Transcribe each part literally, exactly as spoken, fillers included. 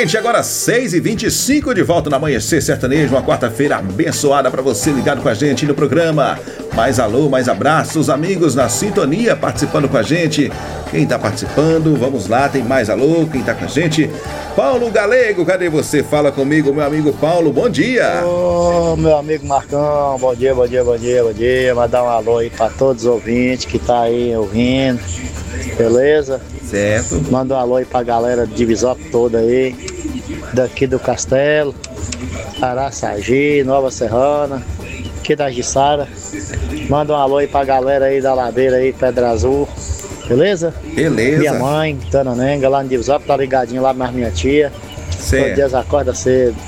Gente, agora seis e vinte e cinco de volta no Amanhecer Sertanejo, uma quarta-feira abençoada para você ligado com a gente no programa. Mais alô, mais abraços, amigos na sintonia participando com a gente. Quem tá participando, vamos lá, tem mais alô, quem tá com a gente? Paulo Galego, cadê você? Fala comigo, meu amigo Paulo, bom dia. Ô, oh, meu amigo Marcão, bom dia, bom dia, bom dia, bom dia. Mandar um alô aí para todos os ouvintes que tá aí ouvindo, beleza? Certo. Manda um alô aí pra galera de Divisópolis toda aí, daqui do Castelo, Araçagi, Nova Serrana, aqui da Jussara. Manda um alô aí pra galera aí da Ladeira aí, Pedra Azul, beleza? Beleza. Minha mãe, Tananenga, lá no Divisópolis, tá ligadinho lá na minha tia. Certo. Todos dias acorda cedo.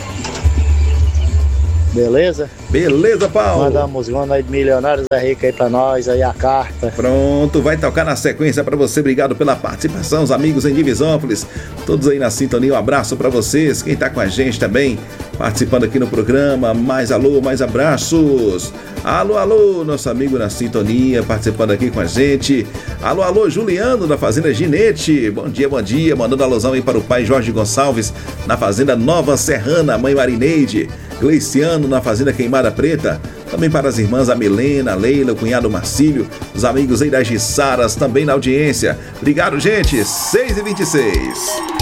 Beleza? Beleza, Paulo. Manda uma música aí de Milionários é Rico aí pra nós, aí a carta. Pronto, vai tocar na sequência pra você. Obrigado pela participação, os amigos em Divisópolis, todos aí na sintonia, um abraço pra vocês. Quem tá com a gente também, participando aqui no programa, mais alô, mais abraços. Alô, alô, nosso amigo na sintonia, participando aqui com a gente. Alô, alô, Juliano da Fazenda Ginete, bom dia, bom dia, mandando alusão aí para o pai Jorge Gonçalves, na Fazenda Nova Serrana, a mãe Marineide, Gleiciano na Fazenda Queimada Preta, também para as irmãs a Milena, a Leila, o cunhado Marcílio, os amigos aí das Gissaras também na audiência. Obrigado, gente, seis e vinte e seis.